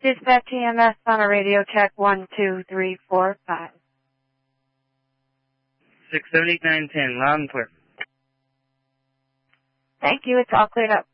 Dispatch EMS on a radio check 1, 2, 3, 4, 5. 678-910, loud and clear. Thank you. It's all cleared up.